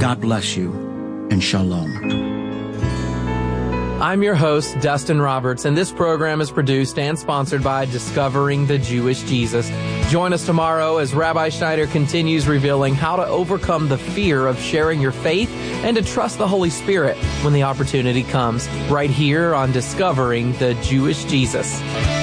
God bless you, and shalom. I'm your host, Dustin Roberts, and this program is produced and sponsored by Discovering the Jewish Jesus. Join us tomorrow as Rabbi Schneider continues revealing how to overcome the fear of sharing your faith and to trust the Holy Spirit when the opportunity comes, right here on Discovering the Jewish Jesus.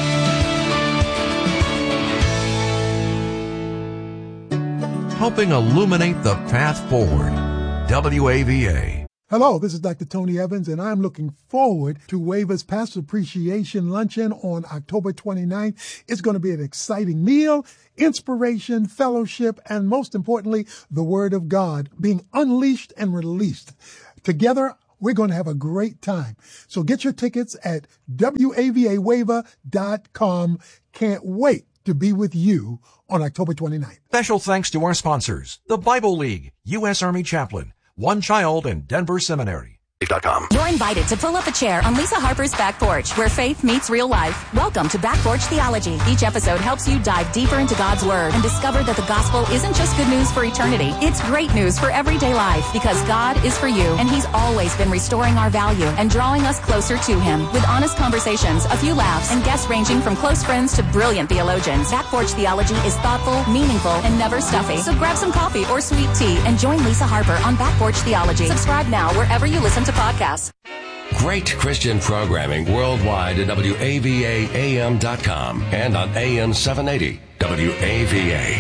Helping illuminate the path forward. WAVA. Hello, this is Dr. Tony Evans, and I'm looking forward to WAVA's Pastor Appreciation Luncheon on October 29th. It's going to be an exciting meal, inspiration, fellowship, and most importantly, the Word of God being unleashed and released. Together, we're going to have a great time. So get your tickets at WAVAWAVA.com. Can't wait to be with you on October 29th. Special thanks to our sponsors, the Bible League, U.S. Army Chaplain, One Child, and Denver Seminary. You're invited to pull up a chair on Lisa Harper's Back Porch, where faith meets real life. Welcome to Back Porch Theology. Each episode helps you dive deeper into God's Word and discover that the gospel isn't just good news for eternity. It's great news for everyday life, because God is for you, and He's always been restoring our value and drawing us closer to Him. With honest conversations, a few laughs, and guests ranging from close friends to brilliant theologians, Back Porch Theology is thoughtful, meaningful, and never stuffy. So grab some coffee or sweet tea and join Lisa Harper on Back Porch Theology. Subscribe now wherever you listen to podcasts. Great Christian programming worldwide at WAVAAM.com and on AM 780 WAVA.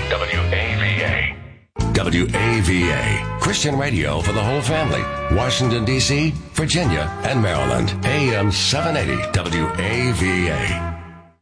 WAVA. Christian radio for the whole family. Washington, D.C., Virginia, and Maryland. AM 780 WAVA.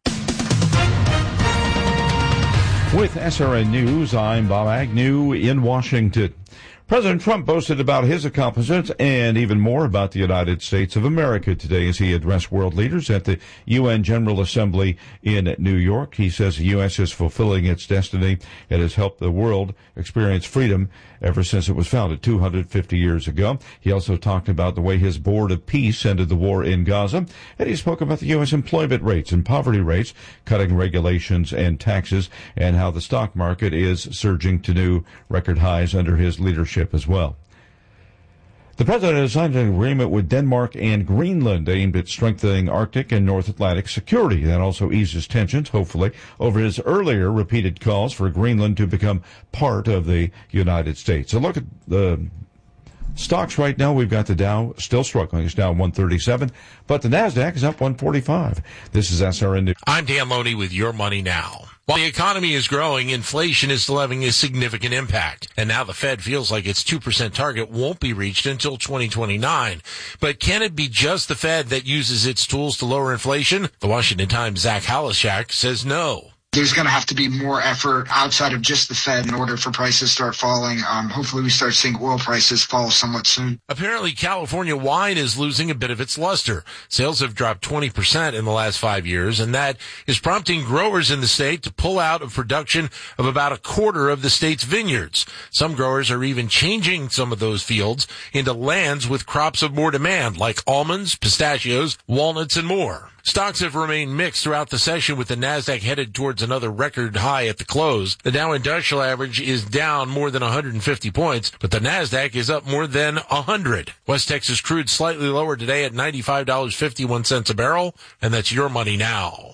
With SRN News, I'm Bob Agnew in Washington. President Trump boasted about his accomplishments and even more about the United States of America today as he addressed world leaders at the UN General Assembly in New York. He says the U.S. is fulfilling its destiny and has helped the world experience freedom ever since it was founded 250 years ago. He also talked about the way his Board of Peace ended the war in Gaza, and he spoke about the U.S. employment rates and poverty rates, cutting regulations and taxes, and how the stock market is surging to new record highs under his leadership as well. The president has signed an agreement with Denmark and Greenland aimed at strengthening Arctic and North Atlantic security. That also eases tensions, hopefully, over his earlier repeated calls for Greenland to become part of the United States. So look at the stocks right now. We've got the Dow still struggling. It's down 137, but the NASDAQ is up 145. This is SRN News. I'm Dan Loney with Your Money Now. While the economy is growing, inflation is still having a significant impact. And now the Fed feels like its 2% target won't be reached until 2029. But can it be just the Fed that uses its tools to lower inflation? The Washington Times' Zach Halushak says no. There's going to have to be more effort outside of just the Fed in order for prices to start falling. Hopefully we start seeing oil prices fall somewhat soon. Apparently, California wine is losing a bit of its luster. Sales have dropped 20% in the last 5 years, and that is prompting growers in the state to pull out of production of about a quarter of the state's vineyards. Some growers are even changing some of those fields into lands with crops of more demand, like almonds, pistachios, walnuts, and more. Stocks have remained mixed throughout the session, with the NASDAQ headed towards another record high at the close. The Dow Industrial Average is down more than 150 points, but the NASDAQ is up more than 100. West Texas crude slightly lower today at $95.51 a barrel, and that's Your Money Now.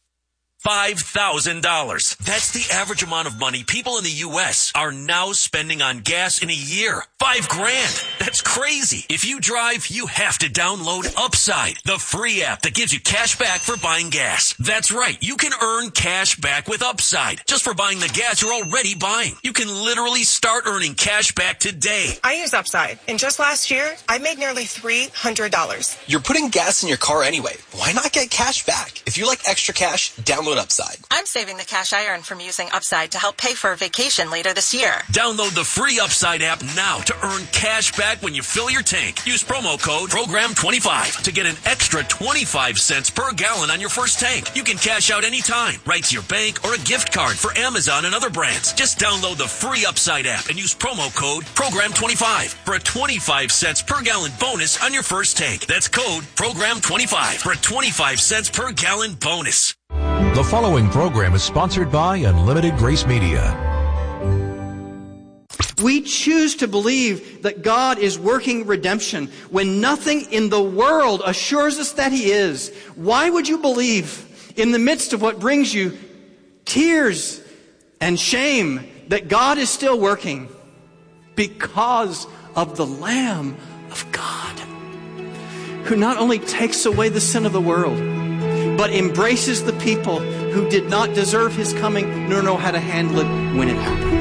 $5,000. That's the average amount of money people in the U.S. are now spending on gas in a year. $5,000. That's crazy. If you drive, you have to download Upside, the free app that gives you cash back for buying gas. That's right. You can earn cash back with Upside just for buying the gas you're already buying. You can literally start earning cash back today. I use Upside, and just last year, I made nearly $300. You're putting gas in your car anyway. Why not get cash back? If you like extra cash, download Upside. I'm saving the cash I earn from using Upside to help pay for a vacation later this year. Download the free Upside app now to earn cash back when you fill your tank. Use promo code PROGRAM25 to get an extra 25 cents per gallon on your first tank. You can cash out anytime, right to your bank or a gift card for Amazon and other brands. Just download the free Upside app and use promo code PROGRAM25 for a 25 cents per gallon bonus on your first tank. That's code PROGRAM25 for a 25 cents per gallon bonus. The following program is sponsored by Unlimited Grace Media. We choose to believe that God is working redemption when nothing in the world assures us that He is. Why would you believe in the midst of what brings you tears and shame that God is still working? Because of the Lamb of God, who not only takes away the sin of the world, but embraces the people who did not deserve His coming nor know how to handle it when it happened.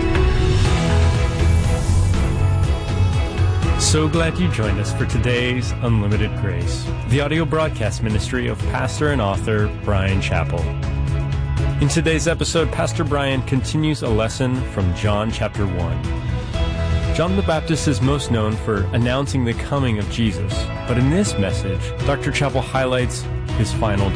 So glad you joined us for today's Unlimited Grace, the audio broadcast ministry of pastor and author Bryan Chapell. In today's episode, Pastor Bryan continues a lesson from John chapter 1. John the Baptist is most known for announcing the coming of Jesus, but in this message, Dr. Chapell highlights His final